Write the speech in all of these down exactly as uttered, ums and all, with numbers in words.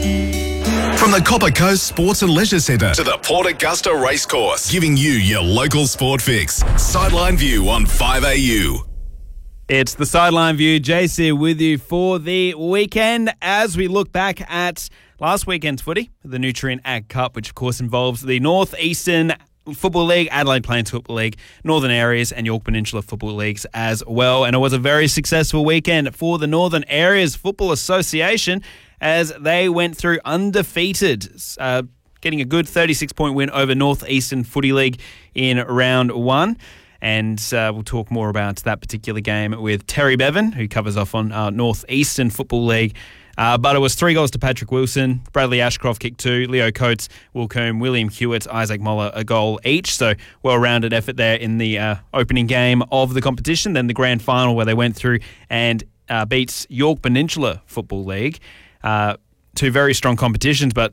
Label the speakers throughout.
Speaker 1: From the Copper Coast Sports and Leisure Centre to the Port Augusta Racecourse, giving you your local sport fix. Sideline View on five A U.
Speaker 2: It's the Sideline View. Jace here with you for the weekend as we look back at last weekend's footy, the Nutrien Ag Cup, which of course involves the North Eastern Football League, Adelaide Plains Football League, Northern Areas and Yorke Peninsula Football Leagues as well. And it was a very successful weekend for the Northern Areas Football Association as they went through undefeated, uh, getting a good thirty-six point win over North Eastern Footy League in round one. And uh, we'll talk more about that particular game with Terry Bevan, who covers off on uh, North Eastern Football League. Uh, but it was three goals to Patrick Wilson, Bradley Ashcroft kicked two, Leo Coates, Will Coombe, William Hewitt, Isaac Moller a goal each. So well-rounded effort there in the uh, opening game of the competition. Then the grand final where they went through and uh, beat Yorke Peninsula Football League. Uh, two very strong competitions, but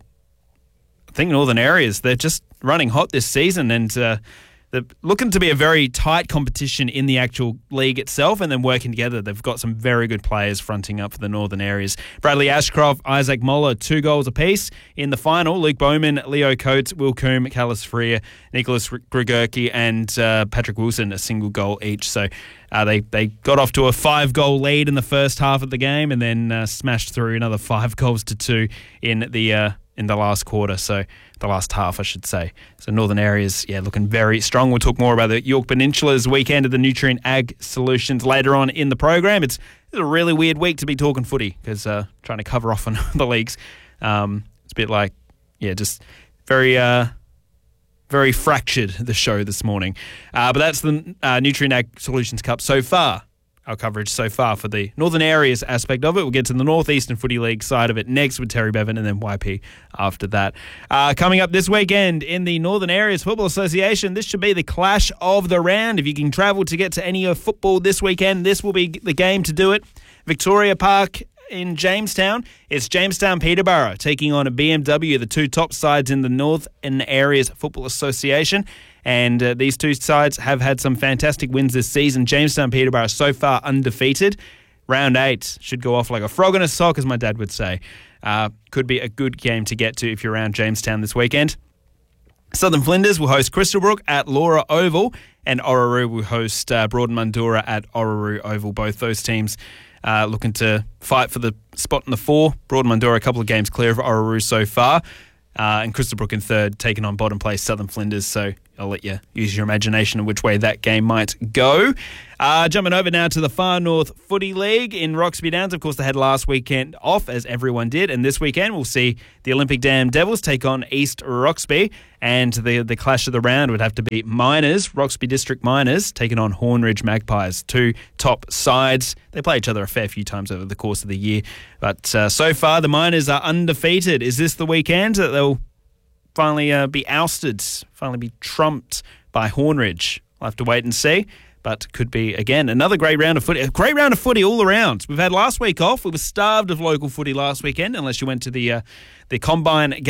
Speaker 2: I think Northern Areas, they're just running hot this season and uh, they're looking to be a very tight competition in the actual league itself and then working together. They've got some very good players fronting up for the Northern Areas. Bradley Ashcroft, Isaac Moller, two goals apiece. In the final, Luke Bowman, Leo Coates, Will Coombe, Callis Freer, Nicholas Grigurki and uh, Patrick Wilson, a single goal each. So uh, they, they got off to a five-goal lead in the first half of the game and then uh, smashed through another five goals to two in the uh, in the last quarter. So the last half, I should say. So Northern Areas, yeah, looking very strong. We'll talk more about the Yorke Peninsula's weekend of the Nutrien Ag Solutions later on in the program. It's, it's a really weird week to be talking footy because uh, trying to cover off on the leagues. Um, it's a bit like, yeah, just very... Uh, Very fractured, the show this morning. Uh, but that's the uh, Nutrien Ag Solutions Cup so far. Our coverage so far for the Northern Areas aspect of it. We'll get to the North Eastern Footy League side of it next with Terry Bevan and then Y P after that. Uh, coming up this weekend in the Northern Areas Football Association, this should be the clash of the round. If you can travel to get to any of football this weekend, this will be the game to do it. Victoria Park in Jamestown. It's Jamestown Peterborough taking on a B M W, the two top sides in the Northern Areas Football Association. And uh, these two sides have had some fantastic wins this season. Jamestown Peterborough so far undefeated. Round eight should go off like a frog in a sock, as my dad would say. Uh, could be a good game to get to if you're around Jamestown this weekend. Southern Flinders will host Crystalbrook at Laura Oval, and Orroroo will host uh, Broadmundura at Orroroo Oval. Both those teams Uh, looking to fight for the spot in the four. Broadmundura a couple of games clear of Orroroo so far. Uh, and Crystalbrook in third, taking on bottom place Southern Flinders. So I'll let you use your imagination of which way that game might go. Uh, jumping over now to the Far North Footy League in Roxby Downs. Of course, they had last weekend off, as everyone did. And this weekend, we'll see the Olympic Dam Devils take on East Roxby. And the, the clash of the round would have to be Miners, Roxby District Miners, taking on Hornridge Magpies. Two top sides. They play each other a fair few times over the course of the year. But uh, so far, the Miners are undefeated. Is this the weekend that they'll finally uh, be ousted, finally be trumped by Hornridge? We'll have to wait and see. But could be, again, another great round of footy. A great round of footy all around. We've had last week off. We were starved of local footy last weekend, unless you went to the uh, the Combine